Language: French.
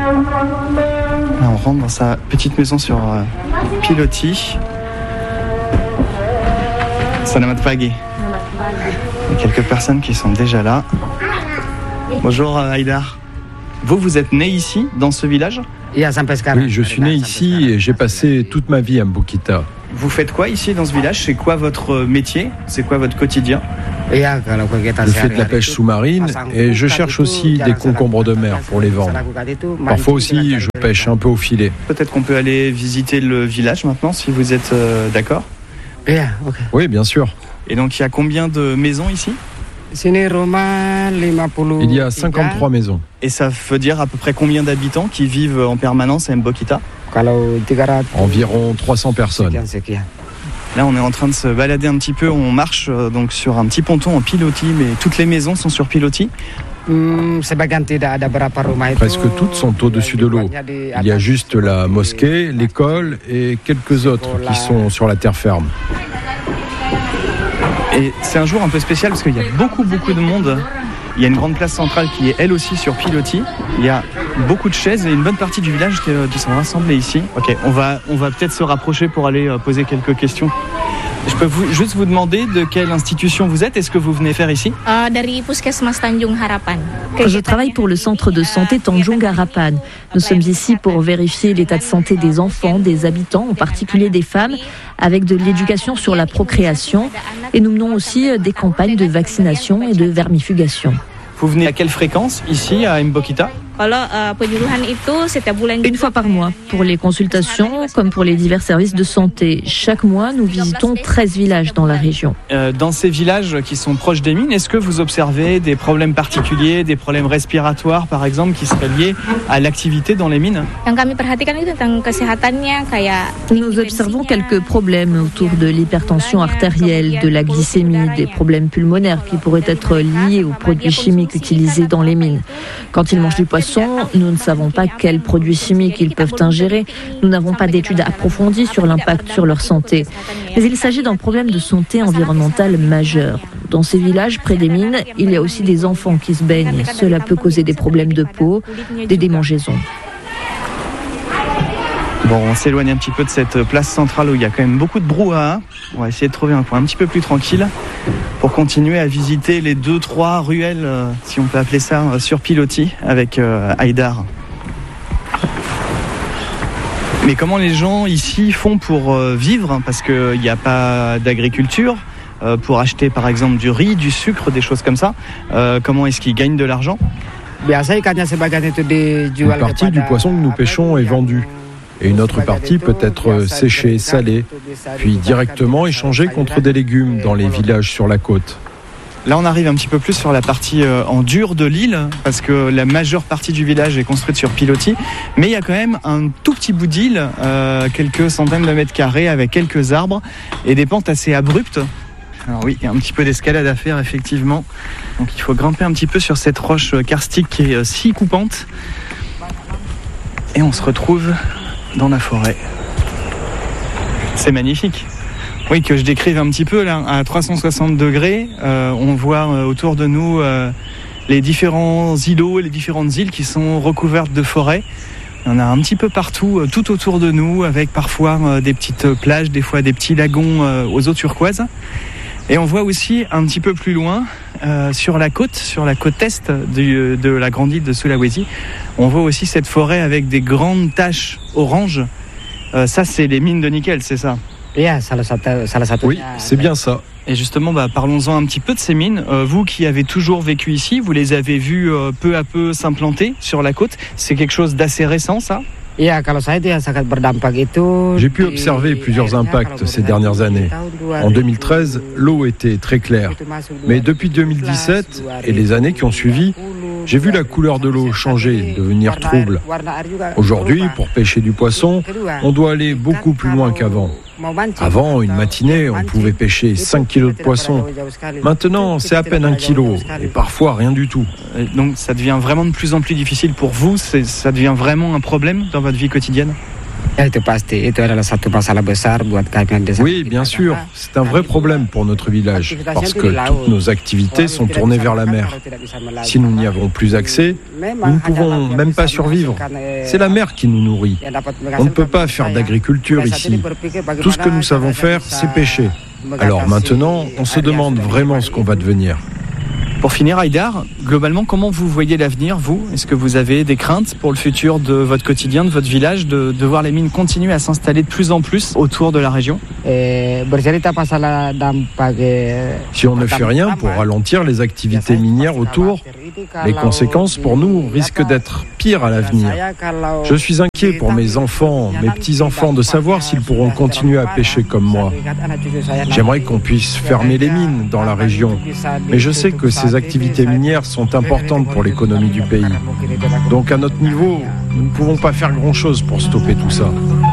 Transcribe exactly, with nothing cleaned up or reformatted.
Là, on rentre dans sa petite maison sur euh, Piloti. Selamat pagi. Il y a quelques personnes qui sont déjà là. Bonjour Haïdar. Vous, vous êtes né ici, dans ce village ? Oui, je suis né ici et j'ai passé toute ma vie à Mbokita. Vous faites quoi ici dans ce village ? C'est quoi votre métier ? C'est quoi votre quotidien ? Je fais de la pêche sous-marine et je cherche aussi des concombres de mer pour les vendre. Parfois aussi, je pêche un peu au filet. Peut-être qu'on peut aller visiter le village maintenant, si vous êtes euh, d'accord ? Oui, bien sûr. Et donc, il y a combien de maisons ici ? Il y a cinquante-trois maisons. Et ça veut dire à peu près combien d'habitants qui vivent en permanence à Mbokita ? Environ trois cents personnes. Là, on est en train de se balader un petit peu. On marche euh, donc sur un petit ponton en pilotis, mais toutes les maisons sont sur pilotis. Presque toutes sont au-dessus de l'eau. Il y a juste la mosquée, l'école et quelques autres qui sont sur la terre ferme. Et c'est un jour un peu spécial parce qu'il y a beaucoup, beaucoup de monde. Il y a une grande place centrale qui est elle aussi sur pilotis. Il y a beaucoup de chaises et une bonne partie du village qui, qui sont rassemblés ici. Ok, on va, on va peut-être se rapprocher pour aller poser quelques questions. Je peux vous, juste vous demander de quelle institution vous êtes ? Est-ce que vous venez faire ici ? Je travaille pour le centre de santé Tanjung Harapan. Nous sommes ici pour vérifier l'état de santé des enfants, des habitants, en particulier des femmes, avec de l'éducation sur la procréation. Et nous menons aussi des campagnes de vaccination et de vermifugation. Vous venez à quelle fréquence ici à Mbokita ? Une fois par mois, pour les consultations comme pour les divers services de santé. Chaque mois, nous visitons treize villages dans la région. Euh, dans ces villages qui sont proches des mines, est-ce que vous observez des problèmes particuliers, des problèmes respiratoires par exemple, qui seraient liés à l'activité dans les mines ? Nous observons quelques problèmes autour de l'hypertension artérielle, de la glycémie, des problèmes pulmonaires qui pourraient être liés aux produits chimiques utilisés dans les mines. Quand ils mangent du poisson, nous ne savons pas quels produits chimiques ils peuvent ingérer. Nous n'avons pas d'études approfondies sur l'impact sur leur santé. Mais il s'agit d'un problème de santé environnementale majeur. Dans ces villages près des mines, il y a aussi des enfants qui se baignent. Cela peut causer des problèmes de peau, des démangeaisons. Bon, on s'éloigne un petit peu de cette place centrale où il y a quand même beaucoup de brouhaha. On va essayer de trouver un coin un petit peu plus tranquille pour continuer à visiter les deux, trois ruelles, euh, si on peut appeler ça, euh, sur pilotis avec euh, Haïdar. Mais comment les gens ici font pour euh, vivre ? Parce qu'il n'y a pas d'agriculture, euh, pour acheter par exemple du riz, du sucre, des choses comme ça. Euh, comment est-ce qu'ils gagnent de l'argent ? Une partie du poisson que nous pêchons est vendue. Et une autre partie peut être séchée, salée, puis directement échangée contre des légumes dans les villages sur la côte. Là, on arrive un petit peu plus sur la partie euh, en dur de l'île, parce que la majeure partie du village est construite sur pilotis. Mais il y a quand même un tout petit bout d'île, euh, quelques centaines de mètres carrés, avec quelques arbres et des pentes assez abruptes. Alors oui, il y a un petit peu d'escalade à faire, effectivement. Donc il faut grimper un petit peu sur cette roche karstique qui est euh, si coupante. Et on se retrouve dans la forêt. C'est magnifique. Oui, que je décrive un petit peu là, à trois cent soixante degrés, euh, on voit euh, autour de nous euh, les différents îlots et les différentes îles qui sont recouvertes de forêt. Il y en a un petit peu partout, euh, tout autour de nous, avec parfois euh, des petites plages, des fois des petits lagons euh, aux eaux turquoises. Et on voit aussi un petit peu plus loin, euh, sur la côte, sur la côte est du, de la grande île de Sulawesi, on voit aussi cette forêt avec des grandes taches oranges. Euh, ça, c'est les mines de nickel, c'est ça ? Oui, c'est bien ça. Et justement, bah, parlons-en un petit peu de ces mines. Euh, vous qui avez toujours vécu ici, vous les avez vues euh, peu à peu s'implanter sur la côte. C'est quelque chose d'assez récent, ça ? J'ai pu observer plusieurs impacts ces dernières années. En deux mille treize, l'eau était très claire. Mais depuis deux mille dix-sept et les années qui ont suivi, j'ai vu la couleur de l'eau changer, devenir trouble. Aujourd'hui, pour pêcher du poisson, on doit aller beaucoup plus loin qu'avant. Avant, une matinée, on pouvait pêcher cinq kilos de poisson. Maintenant, c'est à peine un kilo, et parfois rien du tout. Donc ça devient vraiment de plus en plus difficile pour vous. C'est, ça devient vraiment un problème dans votre vie quotidienne ? Oui, bien sûr, c'est un vrai problème pour notre village, parce que toutes nos activités sont tournées vers la mer. Si nous n'y avons plus accès, nous ne pouvons même pas survivre. C'est la mer qui nous nourrit. On ne peut pas faire d'agriculture ici. Tout ce que nous savons faire, c'est pêcher. Alors maintenant, on se demande vraiment ce qu'on va devenir. Pour finir, Haïdar, globalement, comment vous voyez l'avenir, vous ? Est-ce que vous avez des craintes pour le futur de votre quotidien, de votre village, de, de voir les mines continuer à s'installer de plus en plus autour de la région ? Si on ne fait rien pour ralentir les activités minières autour, les conséquences pour nous risquent d'être pires à l'avenir. Je suis inquiet pour mes enfants, mes petits-enfants, de savoir s'ils pourront continuer à pêcher comme moi. J'aimerais qu'on puisse fermer les mines dans la région, mais je sais que ces activités minières sont importantes pour l'économie du pays. Donc à notre niveau, nous ne pouvons pas faire grand-chose pour stopper tout ça.